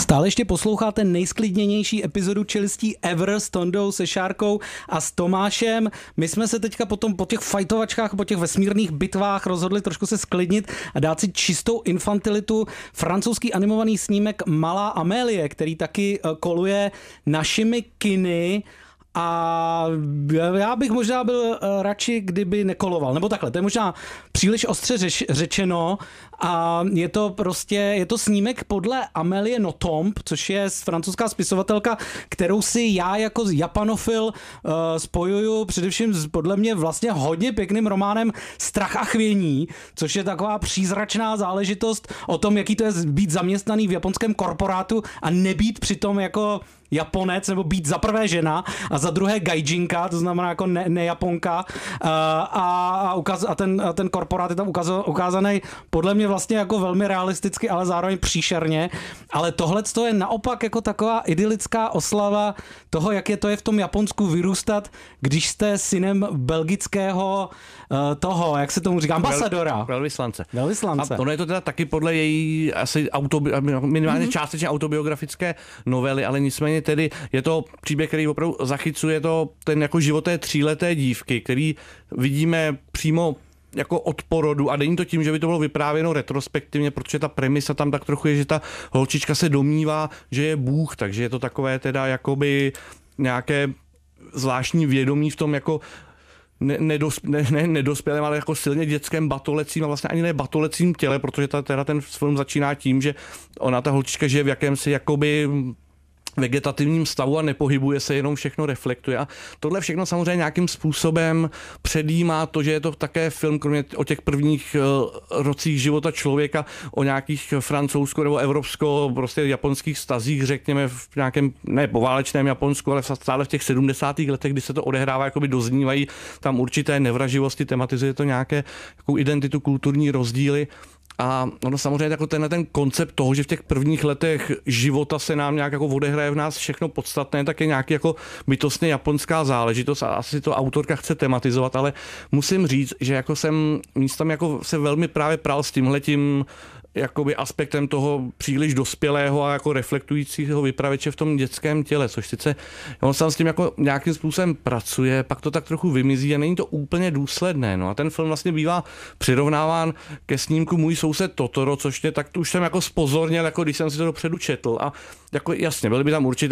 Stále ještě posloucháte nejsklidněnější epizodu Čelistí ever s Tondou, se Šárkou a s Tomášem. My jsme se teďka potom po těch fajtovačkách, po těch vesmírných bitvách rozhodli trošku se sklidnit a dát si čistou infantilitu. Francouzský animovaný snímek Malá Amélie, který taky koluje našimi kiny. A já bych možná byl radši, kdyby nekoloval. Nebo takhle, to je možná příliš ostře řečeno. A je to snímek podle Amélie Nothomb, což je francouzská spisovatelka, kterou si já jako japanofil spojuju především podle mě vlastně hodně pěkným románem Strach a chvění, což je taková přízračná záležitost o tom, jaký to je být zaměstnaný v japonském korporátu a nebýt přitom jako Japonec, nebo být za prvé žena a za druhé gaijinka, to znamená jako nejaponka a ten korporát je tam ukázaný podle mě vlastně jako velmi realisticky, ale zároveň příšerně, ale tohle je naopak jako taková idylická oslava toho, jak je v tom Japonsku vyrůstat, když jste synem belgického toho, jak se tomu říká, ambasadora. Velvyslance. A ono je to teda taky podle její asi minimálně částečně autobiografické novely, ale nicméně tedy je to příběh, který opravdu zachycuje ten jako život té 3leté dívky, který vidíme přímo jako od porodu a není to tím, že by to bylo vyprávěno retrospektivně, protože ta premisa tam tak trochu je, že ta holčička se domnívá, že je Bůh, takže je to takové teda jakoby nějaké zvláštní vědomí v tom jako nedospělém, ale jako silně dětském batolecím a vlastně ani ne batolecím těle, protože ten film začíná tím, že ta holčička žije v jakémsi jakoby vegetativním stavu a nepohybuje se, jenom všechno reflektuje. A tohle všechno samozřejmě nějakým způsobem předjímá to, že je to také film, kromě o těch prvních rocích života člověka, o nějakých francouzsko nebo evropsko, prostě japonských stazích, řekněme v nějakém, ne poválečném Japonsku, ale stále v těch 70. letech, kdy se to odehrává, jakoby doznívají tam určité nevraživosti, tematizuje to nějaké jakou identitu, kulturní rozdíly. A ono samozřejmě jako ten koncept toho, že v těch prvních letech života se nám nějak jako odehraje v nás všechno podstatné, tak je nějaký jako bytostně japonská záležitost a asi to autorka chce tematizovat, ale musím říct, že jako jsem místem jako se velmi právě pral s tímhletím jakoby aspektem toho příliš dospělého a jako reflektujícího vypravěče v tom dětském těle, což sice on sám s tím jako nějakým způsobem pracuje, pak to tak trochu vymizí a není to úplně důsledné. No a ten film vlastně bývá přirovnáván ke snímku Můj soused Totoro, což mě tak už jsem jako spozorněl, jako když jsem si to dopředu četl a jako jasně, byly by tam určité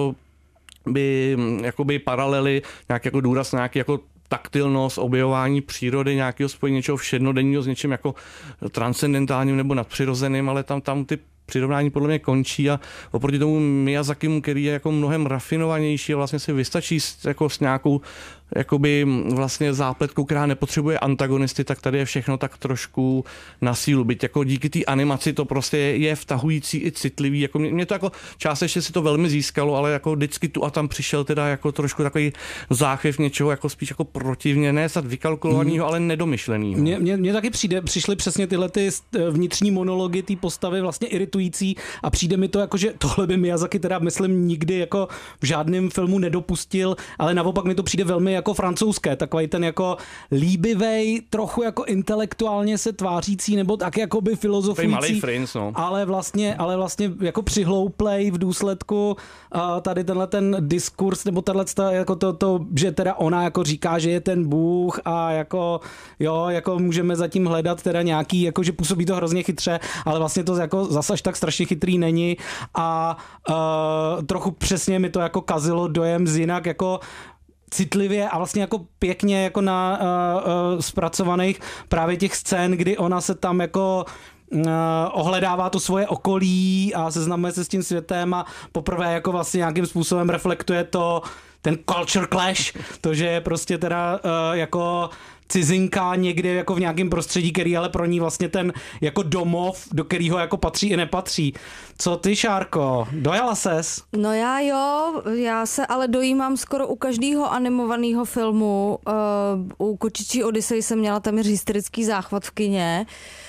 jakoby paralely, nějaký jako důraz na nějaký jako taktilnost, objevování přírody, nějakého spojení něčeho všednodenního s něčím jako transcendentálním nebo nadpřirozeným, ale tam ty přirovnání podle mě končí a oproti tomu Miyazakimu, který je jako mnohem rafinovanější a vlastně si vystačí jako s nějakou jakoby vlastně zápletkou, která nepotřebuje antagonisty, tak tady je všechno tak trošku na sílu. Byť jako díky té animaci to prostě je vtahující i citlivý. Jako mě to jako částečně si to velmi získalo, ale jako vždycky tu a tam přišel teda jako trošku takový záchvěv něčeho jako spíš jako protivně, ne snad vykalkulovaného, ale nedomyšlenýho. Mně taky přišly přesně tyhle ty vnitřní monology té postavy vlastně iritující a přijde mi to jako, že tohle by Miyazaki teda myslím nikdy jako v žádném filmu nedopustil, ale naopak mi to přijde velmi jako francouzské, takový ten jako líbivej, trochu jako intelektuálně se tvářící, nebo tak jakoby filozofující, ale vlastně jako přihlouplej v důsledku tady tenhle ten diskurs, nebo jako to, že teda ona jako říká, že je ten Bůh a jako jo, jako můžeme zatím hledat teda nějaký, jako že působí to hrozně chytře, ale vlastně to jako zase až tak strašně chytrý není a trochu přesně mi to jako kazilo dojem z jinak jako citlivě a vlastně jako pěkně jako na zpracovaných právě těch scén, kdy ona se tam jako ohledává to svoje okolí a seznamuje se s tím světem a poprvé jako vlastně nějakým způsobem reflektuje to ten culture clash, to, že je prostě teda jako cizinka někde jako v nějakém prostředí, který ale pro ní vlastně ten jako domov, do kterého jako patří i nepatří. Co ty, Šárko? Dojala ses? No já se ale dojímám skoro u každého animovaného filmu. U Kočičí Odyssey jsem měla téměř hysterický záchvat v kině.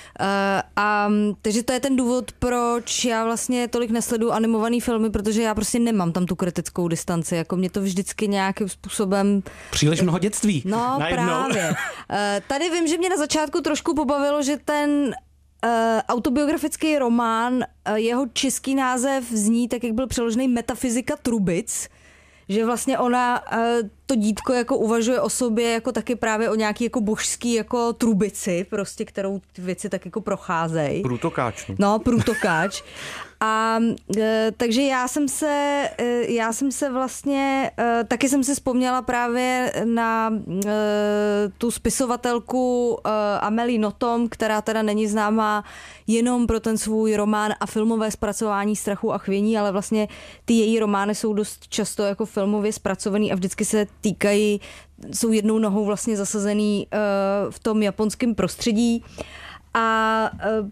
Takže to je ten důvod, proč já vlastně tolik nesleduju animovaný filmy, protože já prostě nemám tam tu kritickou distanci, jako mě to vždycky nějakým způsobem... Příliš mnoho dětství. No právě. Tady vím, že mě na začátku trošku pobavilo, že ten autobiografický román, jeho český název zní tak, jak byl přeložený Metafyzika trubic, že vlastně ona, to dítko jako uvažuje o sobě jako taky právě o nějaký jako božský jako trubici, prostě, kterou ty věci tak jako procházejí. Průtokáč. No, průtokáč. A takže já jsem se vlastně, taky jsem si vzpomněla právě na tu spisovatelku Amélie Nothomb, která teda není známá jenom pro ten svůj román a filmové zpracování Strachu a chvění, ale vlastně ty její romány jsou dost často jako filmově zpracovaný a vždycky se týkají, jsou jednou nohou vlastně zasazený v tom japonském prostředí. A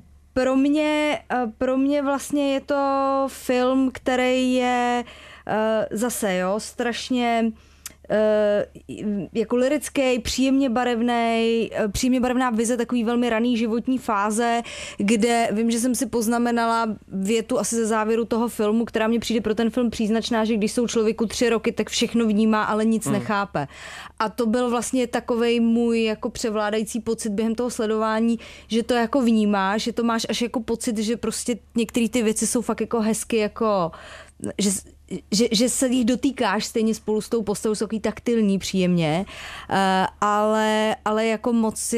pro mě vlastně je to film, který je zase strašně jako lirický, příjemně barevná vize takový velmi raný životní fáze, kde vím, že jsem si poznamenala větu asi ze závěru toho filmu, která mě přijde pro ten film příznačná, že když jsou člověku 3 roky, tak všechno vnímá, ale nic nechápe. A to byl vlastně takovej můj jako převládající pocit během toho sledování, že to jako vnímáš, že to máš až jako pocit, že prostě některé ty věci jsou fakt jako hezky, jako že se jich dotýkáš stejně spolu s tou postavou, jsou takový taktilní příjemně, ale jako moc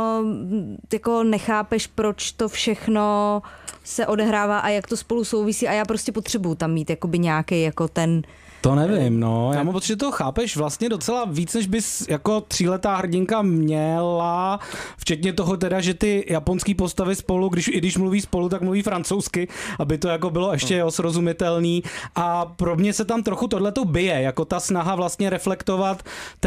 jako nechápeš, proč to všechno se odehrává a jak to spolu souvisí a já prostě potřebuju tam mít jakoby nějaký jako ten. To nevím, no. Já mám pocit, že to chápeš vlastně docela víc, než bys jako 3letá hrdinka měla, včetně toho teda, že ty japonský postavy spolu, když mluví spolu, tak mluví francouzsky, aby to jako bylo ještě srozumitelný. A pro mě se tam trochu tohleto bije, jako ta snaha vlastně reflektovat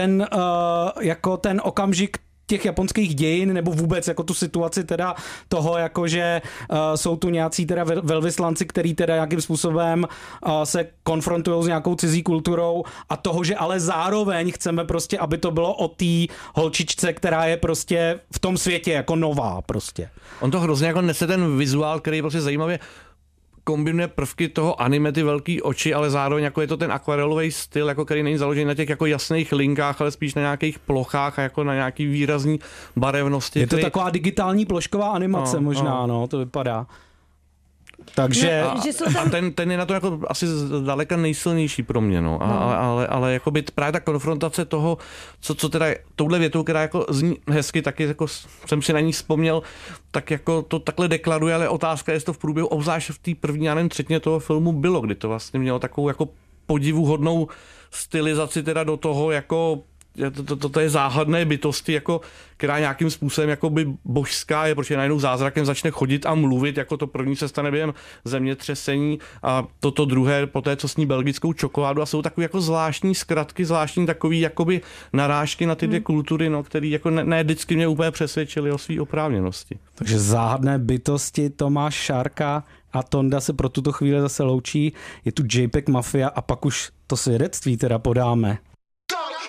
jako ten okamžik těch japonských dějin, nebo vůbec jako tu situaci teda toho, jako že jsou tu nějací teda velvyslanci, který teda nějakým způsobem se konfrontují s nějakou cizí kulturou a toho, že ale zároveň chceme prostě, aby to bylo o té holčičce, která je prostě v tom světě jako nová prostě. On to hrozně jako nese ten vizuál, který prostě zajímavě kombinuje prvky toho anime, ty velký oči, ale zároveň jako je to ten akvarelový styl, jako který není založený na těch jako jasných linkách, ale spíš na nějakých plochách a jako na nějaký výrazný barevnosti. Je to taková digitální plošková animace možná, no, to vypadá. Takže a ten je na to jako asi zdaleka nejsilnější pro mě, no. Ale jako by právě ta konfrontace toho, co teda touhle větou, která jako zní hezky, taky jako jsem si na ní vzpomněl, tak jako to takhle deklaruje, ale otázka je, jestli to v průběhu, obzvlášť v té první, já nevím, třetině toho filmu bylo, kdy to vlastně mělo takovou jako podivuhodnou stylizaci teda do toho jako to je záhadné bytosti, jako, která nějakým způsobem jakoby božská je, protože najednou zázrakem začne chodit a mluvit, jako to první se stane během zemětřesení a toto druhé poté, co sní belgickou čokoládu a jsou takové jako zvláštní zkratky, zvláštní takový jakoby narážky na ty dvě kultury, no, který jako ne vždycky mě úplně přesvědčili o své oprávněnosti. Takže záhadné bytosti, Tomáš Šárka a Tonda se pro tuto chvíli zase loučí. Je tu JPEG Mafia a pak už to svědectví teda podáme.